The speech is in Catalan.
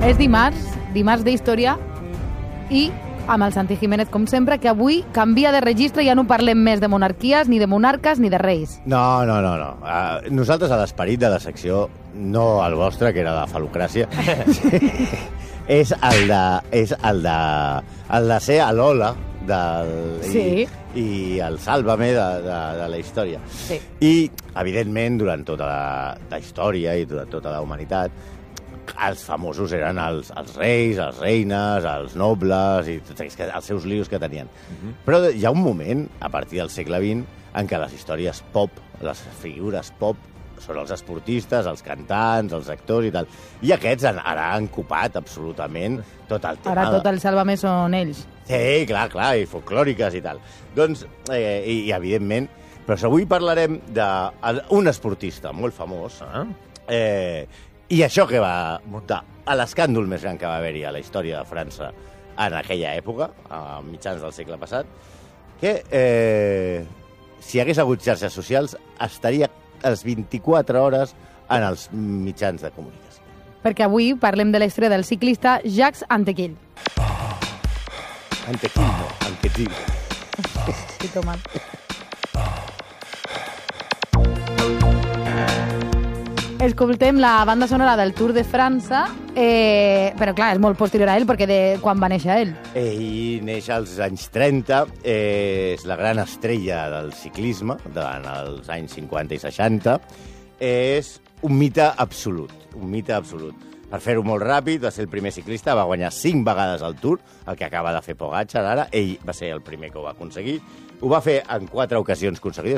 És dimarts d'història, i amb el Santi Jiménez, com sempre, que avui canvia de registre, ja no parlem més de monarquies, ni de monarques, ni de reis. No. Nosaltres, a l'esperit de la secció, no el vostre, que era la falocràcia, és el de ser l'Ola i el Sálvame de la història. Sí. I, evidentment, durant tota la història i durant tota la humanitat, els famosos eren els reis, les reines, els nobles i tots els seus lios que tenien. Però hi ha un moment, a partir del segle XX, en què les històries pop, les figures pop, són els esportistes, els cantants, els actors i tal. I aquests ara han copat absolutament tot el tema. Ara tot el Sálvame són ells. Sí, clar, i folclòriques i tal. Doncs, i evidentment, però avui parlarem d'un esportista molt famós, i això que va muntar l'escàndol més gran que va haver-hi a la història de França en aquella època, a mitjans del segle passat, que si hagués hagut xarxes socials estaria les 24 hores en els mitjans de comunicació. Perquè avui parlem de la història del ciclista Jacques Anquetil. Anquetil. Sí, Tomàs. Escoltem la banda sonora del Tour de França, però clar, és molt posterior a ell, perquè quan va néixer ell. Ell neix als anys 30, és la gran estrella del ciclisme, durant els anys 50 i 60. És un mite absolut. Per fer-ho molt ràpid, va ser el primer ciclista, va guanyar 5 vegades el Tour, el que acaba de fer Pogačar ara. Ell va ser el primer que ho va aconseguir. Ho va fer en 4 ocasions consecutives.